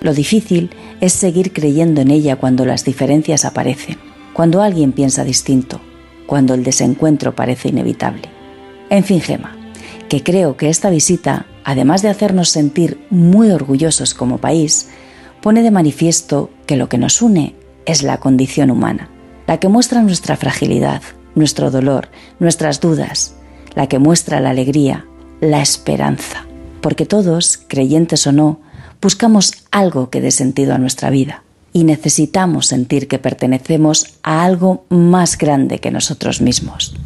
Lo difícil es seguir creyendo en ella cuando las diferencias aparecen, cuando alguien piensa distinto, cuando el desencuentro parece inevitable. En fin, Gemma, que creo que esta visita, además de hacernos sentir muy orgullosos como país, pone de manifiesto que lo que nos une es la condición humana, la que muestra nuestra fragilidad, nuestro dolor, nuestras dudas, la que muestra la alegría, la esperanza, porque todos, creyentes o no, buscamos algo que dé sentido a nuestra vida y necesitamos sentir que pertenecemos a algo más grande que nosotros mismos.